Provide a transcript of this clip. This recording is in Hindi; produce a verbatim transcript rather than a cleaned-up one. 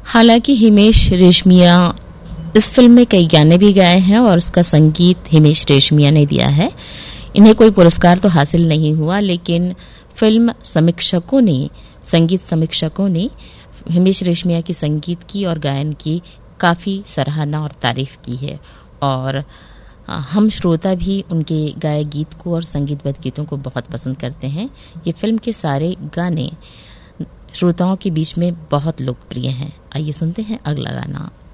हालांकि हिमेश रेशमिया इस फिल्म में कई गाने भी गाए हैं और उसका संगीत हिमेश रेशमिया ने दिया है। इन्हें कोई पुरस्कार तो हासिल नहीं हुआ, लेकिन फिल्म समीक्षकों ने संगीत समीक्षकों ने हिमेश रेशमिया की संगीत की और गायन की काफ़ी सराहना और तारीफ की है। और हम श्रोता भी उनके गाए गीत को और संगीतबद्ध गीतों को बहुत पसंद करते हैं। ये फिल्म के सारे गाने श्रोताओं के बीच में बहुत लोकप्रिय हैं। आइए सुनते हैं अगला गाना।